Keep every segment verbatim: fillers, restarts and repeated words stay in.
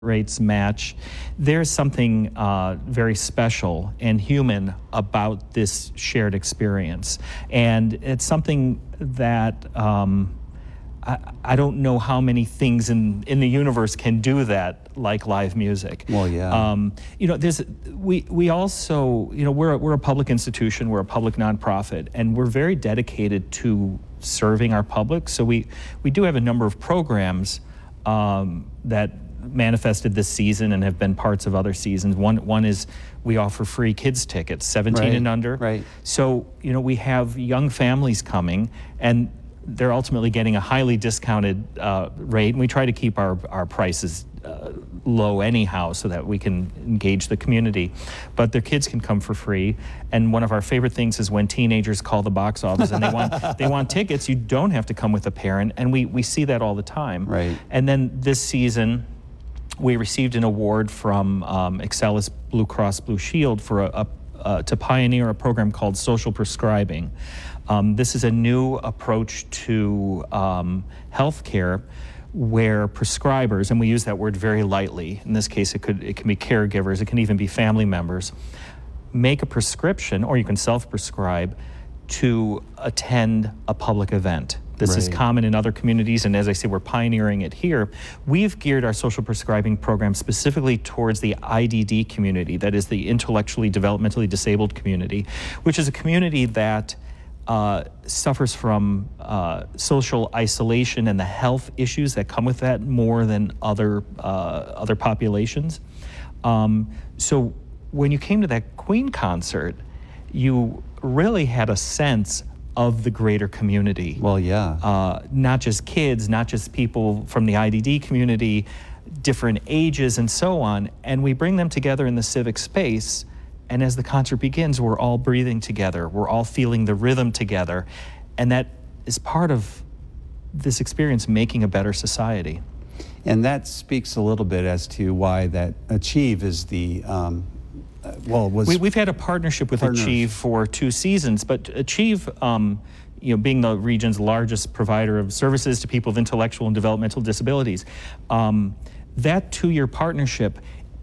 rates match. There's something uh, very special and human about this shared experience. And it's something that um, I, I don't know how many things in, in the universe can do that like live music. Well, yeah. Um, you know, there's, we, we also, you know, we're a, we're a public institution, we're a public nonprofit, and we're very dedicated to serving our public. So we, we do have a number of programs um, that manifested this season and have been parts of other seasons. One one is we offer free kids tickets, seventeen right, and under. Right. So, you know, we have young families coming, and they're ultimately getting a highly discounted uh, rate, and we try to keep our, our prices uh, low anyhow so that we can engage the community. But their kids can come for free, and one of our favorite things is when teenagers call the box office and they want they want tickets, you don't have to come with a parent, and we, we see that all the time. Right. And then this season, we received an award from um, Excellus Blue Cross Blue Shield for a, a, uh, to pioneer a program called social prescribing. Um, this is a new approach to um, healthcare where prescribers, and we use that word very lightly, in this case it could it can be caregivers, it can even be family members, make a prescription, or you can self-prescribe, to attend a public event. This right. is common in other communities, and as I say, we're pioneering it here. We've geared our social prescribing program specifically towards the I D D community, that is the intellectually developmentally disabled community, which is a community that uh, suffers from uh, social isolation and the health issues that come with that more than other, uh, other populations. Um, so when you came to that Queen concert, you really had a sense of the greater community. Well, yeah. Uh, not just kids, not just people from the I D D community, different ages and so on. And we bring them together in the civic space. And as the concert begins, we're all breathing together. We're all feeling the rhythm together. And that is part of this experience, making a better society. And that speaks a little bit as to why that Achieve is the, um, Uh, well, was we, we've had a partnership with partners. Achieve for two seasons, but Achieve, um, you know, being the region's largest provider of services to people with intellectual and developmental disabilities, um, that two-year partnership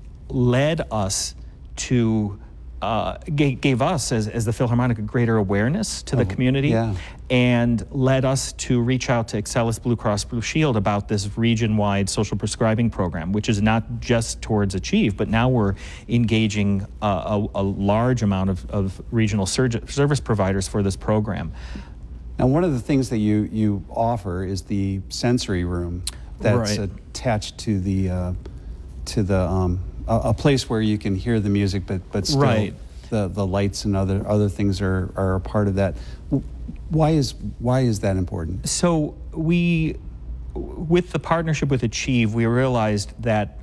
led us to, uh, gave, gave us as, as the Philharmonic a greater awareness to the oh, community, yeah. and led us to reach out to Excellus Blue Cross Blue Shield about this region-wide social prescribing program, which is not just towards Achieve, but now we're engaging uh, a, a large amount of, of regional service providers for this program. Now, one of the things that you, you offer is the sensory room that's right. attached to the, uh, to the um, a, a place where you can hear the music, but, but still right. the, the lights and other, other things are, are a part of that. Why is, why is that important? So we, with the partnership with Achieve, we realized that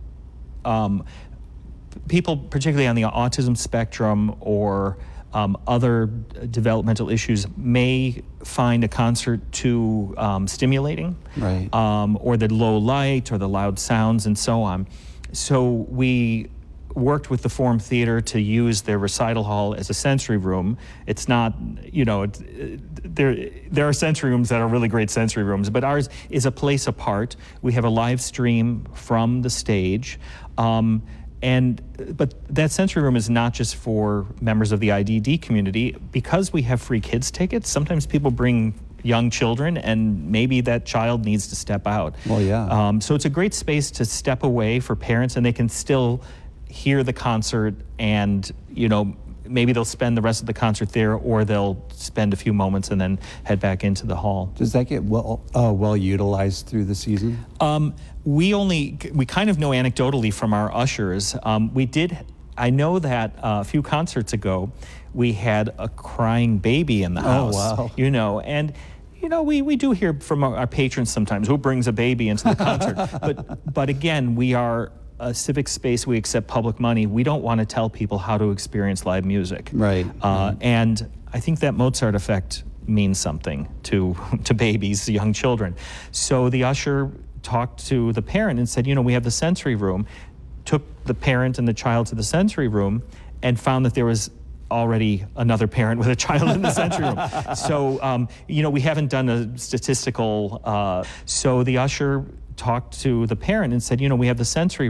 um, people, particularly on the autism spectrum or um, other developmental issues, may find a concert too um, stimulating, right. um, or the low light or the loud sounds and so on. So we worked with the Forum Theater to use their recital hall as a sensory room. It's not, you know, it, it, there there are sensory rooms that are really great sensory rooms, but ours is a place apart. We have a live stream from the stage, um, and but that sensory room is not just for members of the I D D community. Because we have free kids tickets, sometimes people bring young children, and maybe that child needs to step out. Well, yeah. Um, so it's a great space to step away for parents, and they can still hear the concert, and you know, maybe they'll spend the rest of the concert there, or they'll spend a few moments and then head back into the hall. Does that get well uh, well utilized through the season? Um, we only we kind of know anecdotally from our ushers. Um, we did. I know that uh, a few concerts ago, we had a crying baby in the house. Oh, wow. You know, and. You know, we, we do hear from our, our patrons sometimes, who brings a baby into the concert? but, but again, we are a civic space, we accept public money. We don't want to tell people how to experience live music. Right. Uh, right. And I think that Mozart effect means something to, to babies, young children. So the usher talked to the parent and said, you know, we have the sensory room, took the parent and the child to the sensory room, and found that there was already another parent with a child in the sensory room. So, um, you know, we haven't done a statistical, uh, so the usher talked to the parent and said, you know, we have the sensory